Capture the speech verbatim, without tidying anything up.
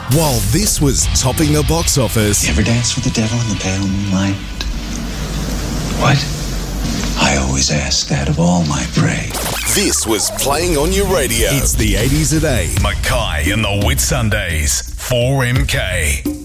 While this was topping the box office... You ever dance with the devil in the pale moonlight? What? I always ask that of all my prey. This was playing on your radio. It's the eighties at eight. Mackay and the Whitsundays, four M K.